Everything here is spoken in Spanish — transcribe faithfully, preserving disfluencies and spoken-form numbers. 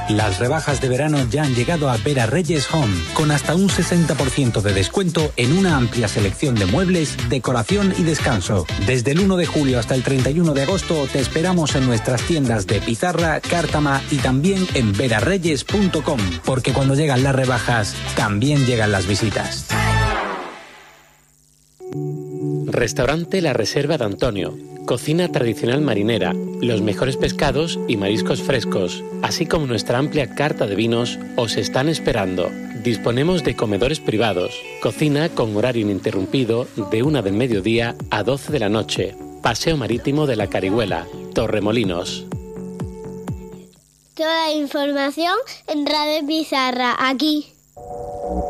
Las rebajas de verano ya han llegado a Vera Reyes Home, con hasta un sesenta por ciento de descuento en una amplia selección de muebles, decoración y descanso. Desde el uno de julio hasta el treinta y uno de agosto te esperamos en nuestras tiendas de Pizarra, Cártama y también en vera reyes punto com, porque cuando llegan las rebajas, también llegan las visitas. Restaurante La Reserva de Antonio. Cocina tradicional marinera, los mejores pescados y mariscos frescos, así como nuestra amplia carta de vinos, os están esperando. Disponemos de comedores privados, cocina con horario ininterrumpido de una del mediodía a doce de la noche. Paseo Marítimo de la Carihuela, Torremolinos. Toda la información en Radio Pizarra, aquí.